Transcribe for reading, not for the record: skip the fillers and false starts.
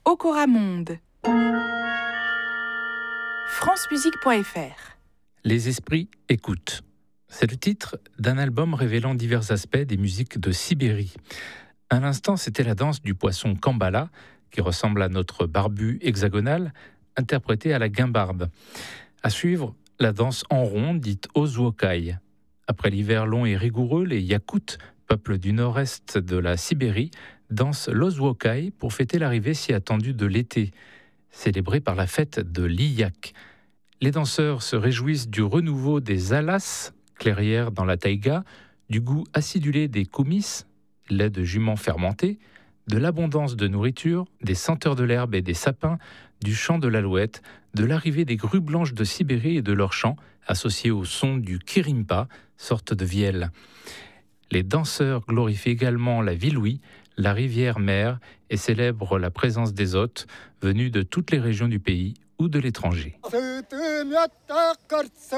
Okoramonde. francemusique.fr. Les esprits écoutent. C'est le titre d'un album révélant divers aspects des musiques de Sibérie. À l'instant, c'était la danse du poisson Kambala, qui ressemble à notre barbu hexagonal, interprété à la guimbarde. À suivre, la danse en rond, dite Ozwokai. Après l'hiver long et rigoureux, les Yakoutes, peuple du nord-est de la Sibérie, dansent l'Ozwokai pour fêter l'arrivée si attendue de l'été, célébrée par la fête de l'Iyak. Les danseurs se réjouissent du renouveau des alas, clairières dans la taïga, du goût acidulé des koumis, lait de jument fermenté, de l'abondance de nourriture, des senteurs de l'herbe et des sapins, du chant de l'alouette, de l'arrivée des grues blanches de Sibérie et de leur chant, associé au son du kirimpa, sorte de vielle. Les danseurs glorifient également la Vilouï, la rivière-mère, et célèbrent la présence des hôtes venus de toutes les régions du pays ou de l'étranger.